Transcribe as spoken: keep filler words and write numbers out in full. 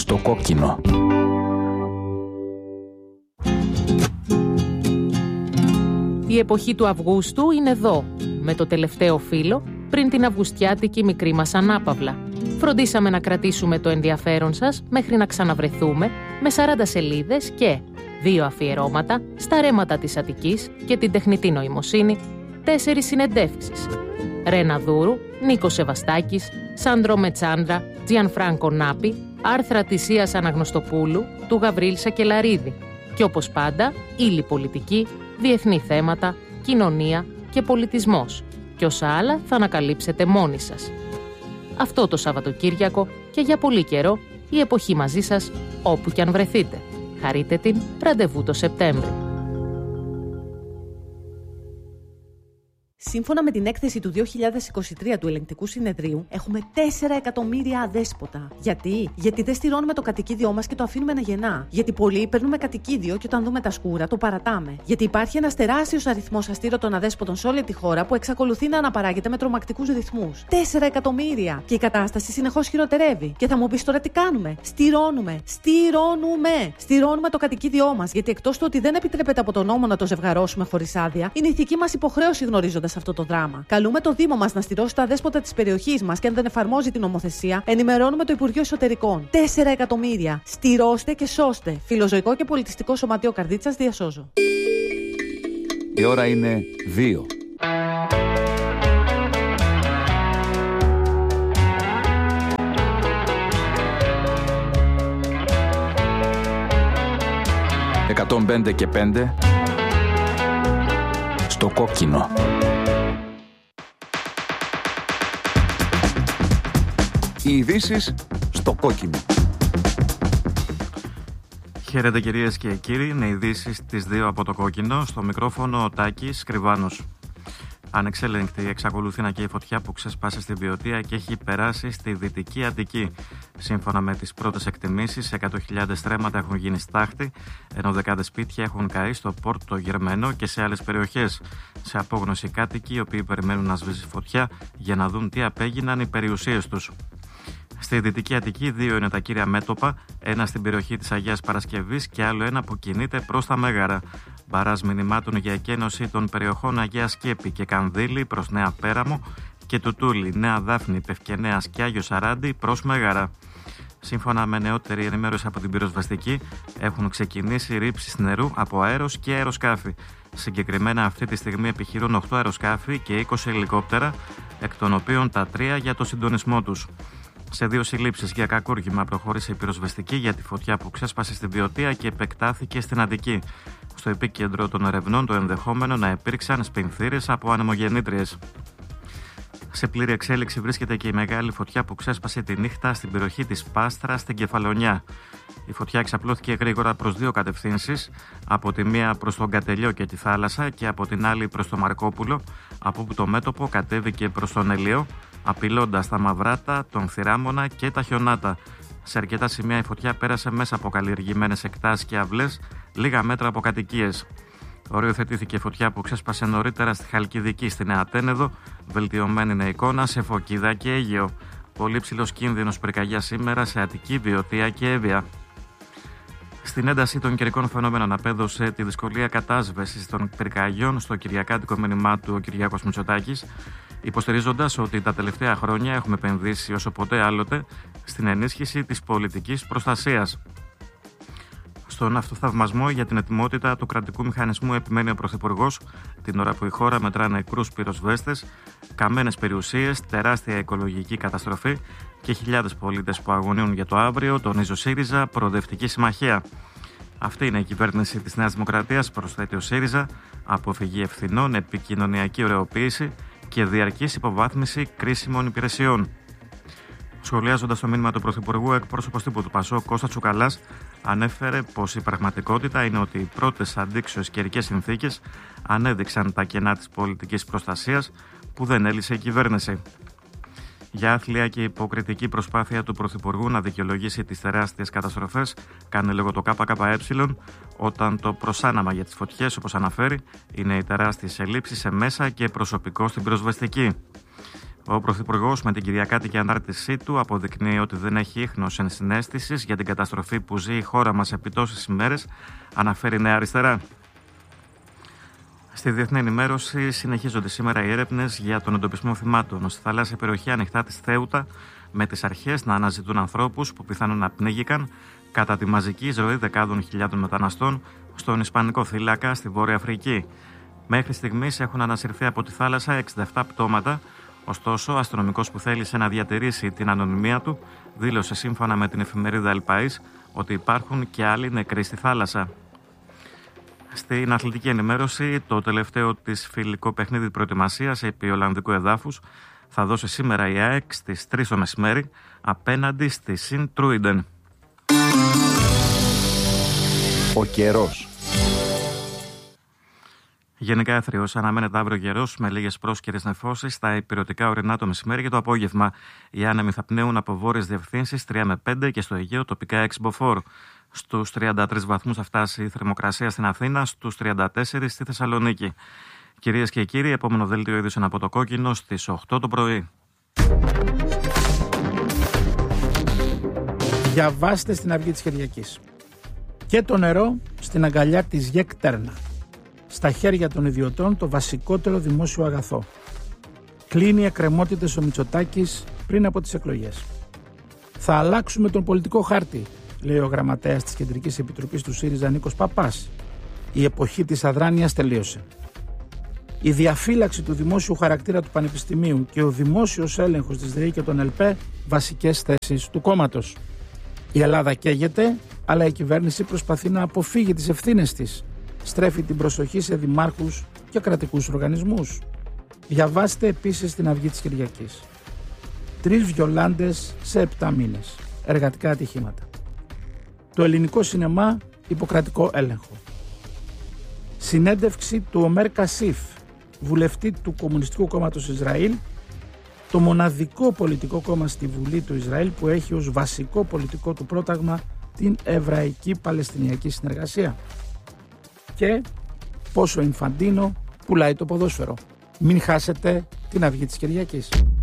Στο κόκκινο. Η εποχή του Αυγούστου είναι εδώ, με το τελευταίο φύλλο πριν την αυγουστιάτικη μικρή μας ανάπαυλα. Φροντίσαμε να κρατήσουμε το ενδιαφέρον σας μέχρι να ξαναβρεθούμε με σαράντα σελίδες και δύο αφιερώματα στα ρέματα της Αττικής και την τεχνητή νοημοσύνη, τέσσερις συνεντεύξεις. Ρένα Δούρου, Νίκος Σεβαστάκης, Σάντρο Μετσάντρα, Τζιανφράνκο Νάπη, άρθρα της Ίας Αναγνωστοπούλου, του Γαβρίλ Σακελαρίδη. Και όπως πάντα, ύλη πολιτική, διεθνή θέματα, κοινωνία και πολιτισμός. Και όσα άλλα θα ανακαλύψετε μόνοι σας. Αυτό το Σαββατοκύριακο και για πολύ καιρό η εποχή μαζί σας όπου κι αν βρεθείτε. Χαρείτε την, ραντεβού το Σεπτέμβρη. Σύμφωνα με την έκθεση του δύο χιλιάδες είκοσι τρία του Ελεγκτικού Συνεδρίου, έχουμε τέσσερα εκατομμύρια αδέσποτα. Γιατί? Γιατί δεν στηρώνουμε το κατοικίδιό μας και το αφήνουμε να γεννά. Γιατί πολλοί παίρνουμε κατοικίδιο και όταν δούμε τα σκούρα το παρατάμε. Γιατί υπάρχει ένας τεράστιος αριθμός αστήρωτων αδέσποτων σε όλη τη χώρα που εξακολουθεί να αναπαράγεται με τρομακτικούς ρυθμούς. τέσσερα εκατομμύρια! Και η κατάσταση συνεχώς χειροτερεύει. Και θα μου πεις τώρα τι κάνουμε? Στηρώνουμε! Στηρώνουμε! Στηρώνουμε το κατοικίδιό μας. Γιατί εκτός του ότι δεν επιτρέπεται από τον νόμο να το ζευγαρώσουμε χωρίς άδεια, είναι ηθική μας υποχρέωση γνωρίζοντας αυτό το δράμα. Καλούμε το Δήμο μας να στηρώσει τα δέσποτα της περιοχής μας και αν δεν εφαρμόζει την νομοθεσία, ενημερώνουμε το Υπουργείο Εσωτερικών. τέσσερα εκατομμύρια. Στηρώστε και σώστε. Φιλοζωικό και πολιτιστικό σωματείο Καρδίτσας, διασώζω. Η ώρα είναι δύο. εκατόν πέντε και πέντε στο κόκκινο. Οι ειδήσεις στο κόκκινο. Χαίρετε κυρίες και κύριοι, είναι ειδήσεις τις δύο από το κόκκινο. Στο μικρόφωνο ο Τάκης Κρυβάνος. Ανεξέλεγκτη εξακολουθεί να καίει η φωτιά που ξέσπασε στην Βιωτία και έχει περάσει στη Δυτική Αττική. Σύμφωνα με τις πρώτες εκτιμήσεις, εκατό χιλιάδες στρέμματα έχουν γίνει στάχτη, ενώ δεκάδες σπίτια έχουν καεί στο Πόρτο Γερμένο και σε άλλες περιοχές. Σε απόγνωση κάτοικοι, οι οποίοι περιμένουν να σβήσει φωτιά για να δουν τι απέγιναν οι περιουσίες τους. Στη Δυτική Αττική, δύο είναι τα κύρια μέτωπα, ένα στην περιοχή της Αγίας Παρασκευής και άλλο ένα που κινείται προς τα Μέγαρα. Μπαράζ μηνυμάτων για εκένωση των περιοχών Αγία Σκέπη και Κανδύλη προς Νέα Πέραμο και Τουτούλη, Νέα Δάφνη, Πευκενέας και Άγιο Σαράντι προς Μέγαρα. Σύμφωνα με νεότερη ενημέρωση από την πυροσβεστική, έχουν ξεκινήσει ρήψεις νερού από αέρος και αεροσκάφη. Συγκεκριμένα, αυτή τη στιγμή επιχειρούν οκτώ αεροσκάφη και είκοσι ελικόπτερα, εκ των οποίων τα τρία για το συντονισμό τους. Σε δύο συλλήψεις για κακούργημα προχώρησε η πυροσβεστική για τη φωτιά που ξέσπασε στην Βιωτία και επεκτάθηκε στην Αττική. Στο επίκεντρο των ερευνών το ενδεχόμενο να υπήρξαν σπινθήρες από ανεμογεννήτριες. Σε πλήρη εξέλιξη βρίσκεται και η μεγάλη φωτιά που ξέσπασε τη νύχτα στην περιοχή της Πάστρας στην Κεφαλονιά. Η φωτιά εξαπλώθηκε γρήγορα προς δύο κατευθύνσεις, από τη μία προς τον Κατελιό και τη θάλασσα και από την άλλη προς το Μαρκόπουλο, από όπου το μέτωπο κατέβηκε προς τον Ελαιό, απειλώντας τα Μαυράτα, τον Θηράμονα και τα Χιονάτα. Σε αρκετά σημεία η φωτιά πέρασε μέσα από καλλιεργημένες εκτάσεις και αυλές, λίγα μέτρα από κατοικίες. Οριοθετήθηκε φωτιά που ξέσπασε νωρίτερα στη Χαλκιδική, στη Νέα Τένεδο, βελτιωμένη είναι εικόνα σε Φωκίδα και Αίγαιο. Πολύ ψηλός κίνδυνος πυρκαγιάς σήμερα σε Αττική, Βιωτία και Εύβοια. Στην ένταση των καιρικών φαινόμενων απέδωσε τη δυσκολία κατάσβεσης των πυρκαγιών στο κυριακάτικο μήνυμά του ο Κυριάκος Μητσοτάκης, υποστηρίζοντας ότι τα τελευταία χρόνια έχουμε επενδύσει όσο ποτέ άλλοτε στην ενίσχυση της πολιτικής προστασίας. Στον αυτοθαυμασμό για την ετοιμότητα του κρατικού μηχανισμού επιμένει ο Πρωθυπουργός, την ώρα που η χώρα μετρά νεκρούς πυροσβέστες, καμένες περιουσίες, τεράστια οικολογική καταστροφή και χιλιάδες πολίτες που αγωνίουν για το αύριο, τονίζει ο ΣΥΡΙΖΑ, Προοδευτική Συμμαχία. Αυτή είναι η κυβέρνηση της Νέας Δημοκρατίας, προσθέτει ο ΣΥΡΙΖΑ, αποφυγή ευθυνών, επικοινωνιακή ωρεοποίηση και διαρκής υποβάθμιση κρίσιμων υπηρεσιών. Σχολιάζοντας το μήνυμα του Πρωθυπουργού, εκπρόσωπος τύπου του ΠΑΣΟΚ, Κώστας Τσουκαλάς, ανέφερε πως η πραγματικότητα είναι ότι οι πρώτες αντίξωες καιρικές συνθήκες ανέδειξαν τα κενά της πολιτικής προστασίας που δεν έλυσε η κυβέρνηση. Για άθλια και υποκριτική προσπάθεια του Πρωθυπουργού να δικαιολογήσει τις τεράστιες καταστροφές, κάνει λόγο το ΚΚΕ, όταν το προσάναμα για τις φωτιές, όπως αναφέρει, είναι οι τεράστιες ελλείψεις σε μέσα και προσωπικό στην πυροσβεστική. Ο Πρωθυπουργός με την κυριακάτικη ανάρτησή του αποδεικνύει ότι δεν έχει ίχνος ενσυναίσθησης για την καταστροφή που ζει η χώρα μας επί τόσες ημέρες, αναφέρει Νέα Αριστερά. Στη διεθνή ενημέρωση συνεχίζονται σήμερα οι έρευνες για τον εντοπισμό θυμάτων στη θαλάσσια περιοχή ανοιχτά της Θέουτα, με τις αρχές να αναζητούν ανθρώπους που πιθανόν να πνίγηκαν κατά τη μαζική εισρωή δεκάδων χιλιάδων μεταναστών στον Ισπανικό θύλακα στη Βόρεια Αφρική. Μέχρι στιγμής έχουν ανασυρθεί από τη θάλασσα εξήντα επτά πτώματα, ωστόσο ο αστυνομικός που θέλησε να διατηρήσει την ανωνυμία του δήλωσε σύμφωνα με την εφημερίδα El País ότι υπάρχουν και άλλοι νεκροί στη θάλασσα. Στην αθλητική ενημέρωση, το τελευταίο της φιλικό παιχνίδι προετοιμασίας επί Ολλανδικού εδάφους θα δώσει σήμερα η ΑΕΚ στις τρεις το μεσημέρι απέναντι στη Συν Τρούιντεν. Ο καιρός. Γενικά έθριος αναμένεται αύριο καιρός με λίγες πρόσκαιρες νεφώσεις στα ηπειρωτικά ορεινά το μεσημέρι και το απόγευμα. Οι άνεμοι θα πνέουν από βόρειες διευθύνσεις τρία με πέντε και στο Αιγαίο τοπικά έξι μποφόρ. Στους τριάντα τρεις βαθμούς θα φτάσει η θερμοκρασία στην Αθήνα, στους τριάντα τέσσερα στη Θεσσαλονίκη. Κυρίες και κύριοι, επόμενο δελτίο είδησεων από το Κόκκινο στις οκτώ το πρωί. Διαβάστε στην Αυγή της Κυριακής. Και το νερό στην αγκαλιά της ΓΕΚ Τέρνα. Στα χέρια των ιδιωτών το βασικότερο δημόσιο αγαθό. Κλείνει εκκρεμότητες ο Μητσοτάκης πριν από τις εκλογές. Θα αλλάξουμε τον πολιτικό χάρτη, λέει ο γραμματέας της Κεντρικής Επιτροπής του ΣΥΡΙΖΑ Νίκος Παπάς. Η εποχή της αδράνειας τελείωσε. Η διαφύλαξη του δημόσιου χαρακτήρα του Πανεπιστημίου και ο δημόσιος έλεγχος της ΔΕΗ και των ΕΛΠΕ βασικές θέσεις του κόμματος. Η Ελλάδα καίγεται, αλλά η κυβέρνηση προσπαθεί να αποφύγει τις ευθύνες της. Στρέφει την προσοχή σε δημάρχους και κρατικούς οργανισμούς. Διαβάστε επίσης την Αυγή της Κυριακής. Τρεις βιολάντες σε επτά μήνες. Εργατικά ατυχήματα. Το ελληνικό σινεμά υποκρατικό έλεγχο. Συνέντευξη του Ομέρ Κασίφ, βουλευτή του Κομμουνιστικού Κόμματος Ισραήλ, το μοναδικό πολιτικό κόμμα στη Βουλή του Ισραήλ που έχει ως βασικό πολιτικό του πρόταγμα την Εβραϊκή Παλαιστινιακή Συνεργασία. Και πόσο Ινφαντίνο πουλάει το ποδόσφαιρο. Μην χάσετε την Αυγή της Κυριακής.